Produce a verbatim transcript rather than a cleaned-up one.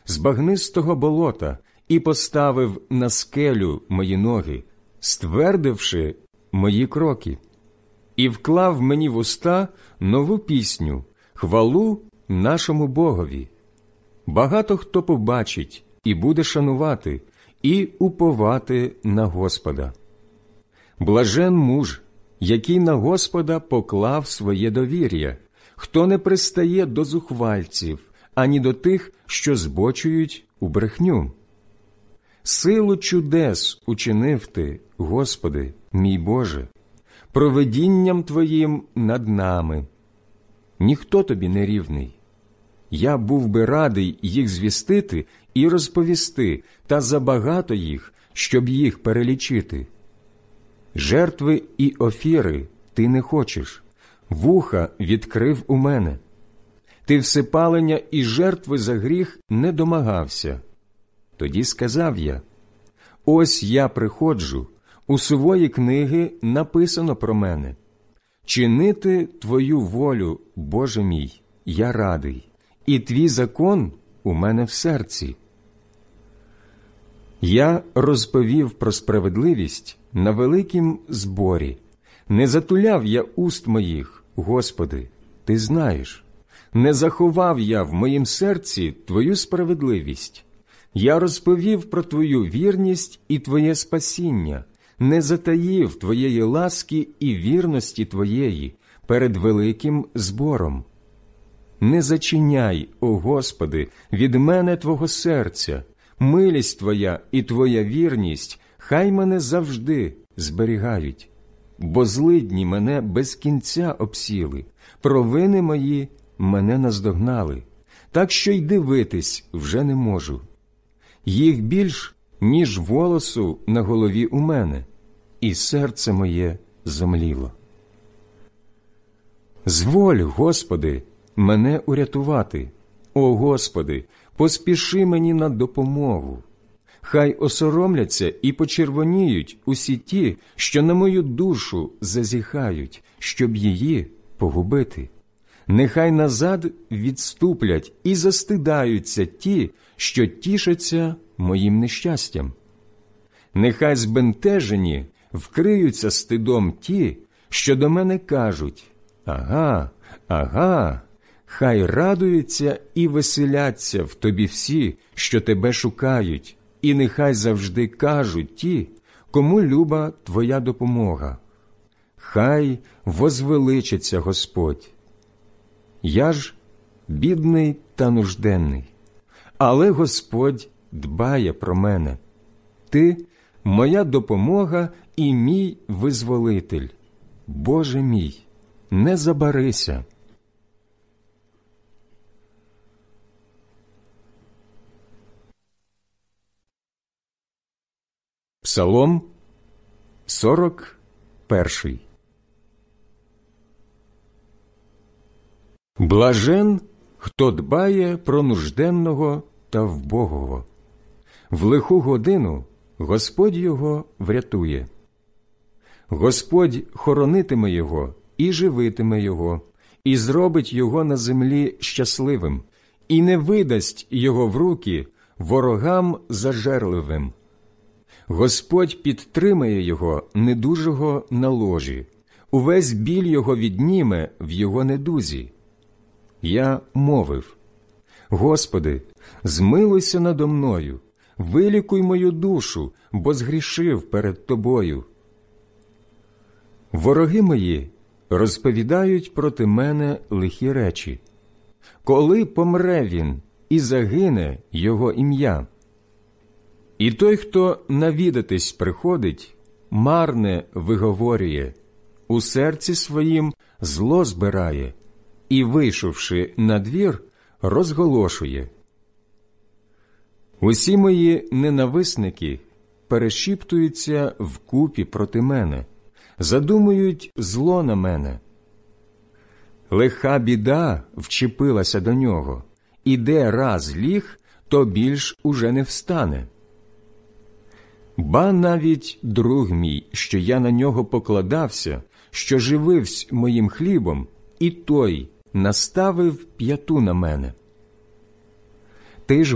з багнистого болота і поставив на скелю мої ноги, ствердивши мої кроки, і вклав мені в уста нову пісню, хвалу нашому Богові. Багато хто побачить і буде шанувати, і уповати на Господа. Блажен муж, який на Господа поклав своє довір'я, хто не пристає до зухвальців, ані до тих, що збочують у брехню. Силу чудес учинив ти, Господи, мій Боже, провидінням Твоїм над нами. Ніхто Тобі не рівний. Я був би радий їх звістити і розповісти, та забагато їх, щоб їх перелічити. Жертви і офіри ти не хочеш, вуха відкрив у мене. Ти всепалення і жертви за гріх не домагався. Тоді сказав я: ось я приходжу, у свої книги написано про мене. Чинити Твою волю, Боже мій, я радий, і Твій закон у мене в серці. Я розповів про справедливість на великім зборі. Не затуляв я уст моїх, Господи, Ти знаєш. Не заховав я в моїм серці Твою справедливість. Я розповів про Твою вірність і Твоє спасіння, не затаїв Твоєї ласки і вірності Твоєї перед великим збором. Не зачиняй, о Господи, від мене Твого серця, милість Твоя і Твоя вірність хай мене завжди зберігають. Бо злидні мене без кінця обсіли, провини мої мене наздогнали, так що й дивитись вже не можу. Їх більш, ніж волосу на голові у мене, і серце моє зомліло. Зволь, Господи, мене урятувати. О Господи, поспіши мені на допомогу. Хай осоромляться і почервоніють усі ті, що на мою душу зазіхають, щоб її погубити. Нехай назад відступлять і застидаються ті, що тішаться моїм нещастям. Нехай збентежені вкриються стидом ті, що до мене кажуть: ага, ага. Хай радуються і веселяться в тобі всі, що тебе шукають, і нехай завжди кажуть ті, кому люба твоя допомога. Хай возвеличиться Господь. Я ж бідний та нужденний, але Господь дбає про мене. Ти – моя допомога і мій визволитель. Боже мій, не забарися. Псалом сорок перший. Блажен, хто дбає про нужденного та вбогого. В лиху годину Господь його врятує. Господь хоронитиме його і живитиме його, і зробить його на землі щасливим, і не видасть його в руки ворогам зажерливим. Господь підтримає його недужого на ложі, увесь біль його відніме в його недузі. Я мовив: Господи, змилуйся надо мною, вилікуй мою душу, бо згрішив перед Тобою. Вороги мої розповідають проти мене лихі речі. Коли помре він і загине його ім'я? І той, хто навідатись приходить, марне виговорює, у серці своїм зло збирає, і, вийшовши на двір, розголошує. Усі мої ненависники перешіптуються вкупі проти мене, задумують зло на мене. Лиха біда вчепилася до нього, і де раз ліг, то більш уже не встане. Ба навіть друг мій, що я на нього покладався, що жививсь моїм хлібом, і той наставив п'яту на мене. Ти ж,